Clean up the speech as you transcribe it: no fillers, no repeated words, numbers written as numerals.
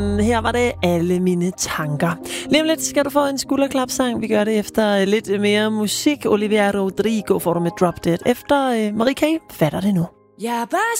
Her var det Alle mine tanker. Lige om lidt skal du få en skulderklapsang. Vi gør det efter lidt mere musik. Olivia Rodrigo får du med Drop Dead. Efter Marie K. fatter det nu. Jeg er bare